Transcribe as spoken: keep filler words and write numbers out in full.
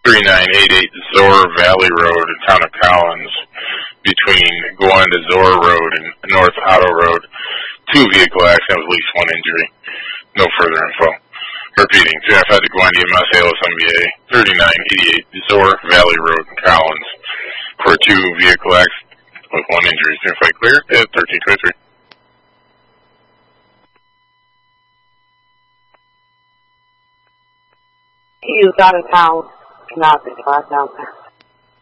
three nine eight eight Zor Valley Road in town of Collins, between going to Zor Road and North Otto Road. Two vehicle accidents, at least one injury. No further info. Repeating, traffic to Gwinnett M S A L S M B A, thirty-nine eighty-eight Zor Valley Road in Collins, for two vehicle accidents with one injury. Certified clear at thirteen twenty-three. You got a town. Cannot be class down there.